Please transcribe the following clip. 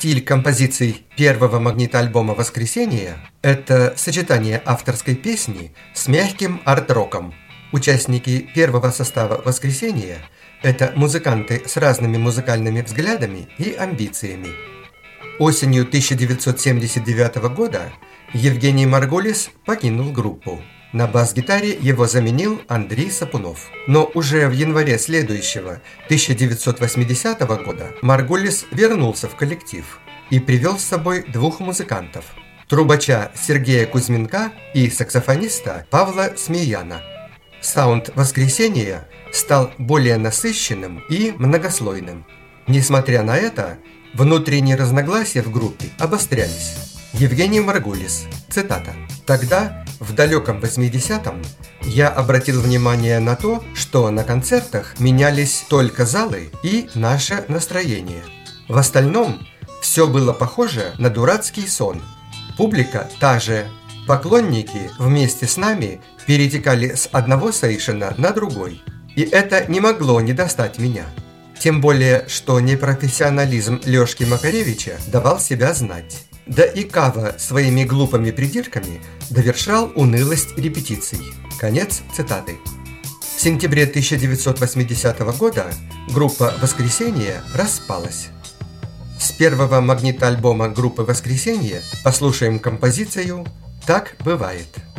Стиль композиций первого магнитоальбома «Воскресенье» – это сочетание авторской песни с мягким арт-роком. Участники первого состава «Воскресенья» – это музыканты с разными музыкальными взглядами и амбициями. Осенью 1979 года Евгений Маргулис покинул группу. На бас-гитаре его заменил Андрей Сапунов. Но уже в январе следующего, 1980 года, Маргулис вернулся в коллектив и привел с собой двух музыкантов – трубача Сергея Кузьменка и саксофониста Павла Смеяна. Саунд «Воскресенья» стал более насыщенным и многослойным. Несмотря на это, внутренние разногласия в группе обострялись. Евгений Маргулис, цитата: «Тогда, в далеком 80-м, я обратил внимание на то, что на концертах менялись только залы и наше настроение. В остальном все было похоже на дурацкий сон. Публика та же. Поклонники вместе с нами перетекали с одного сейшена на другой. И это не могло не достать меня. Тем более, что непрофессионализм Лёшки Макаревича давал себя знать. Да и Кава своими глупыми придирками довершал унылость репетиций». Конец цитаты. В сентябре 1980 года группа «Воскресенье» распалась. С первого магнитоальбома группы «Воскресенье» послушаем композицию «Так бывает».